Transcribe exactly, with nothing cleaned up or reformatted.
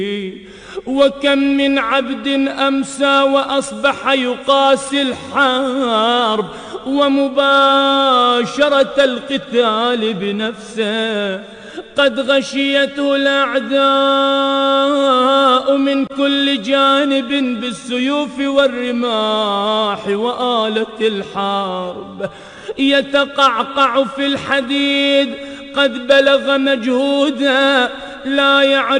وكم من عبد أمسى وأصبح يقاسي الحرب ومباشرة القتال بنفسه، قد غشيته الأعداء من كل جانب بالسيوف والرماح وآلة الحرب، يتقعقع في الحديد قد بلغ مجهوده لا يعرف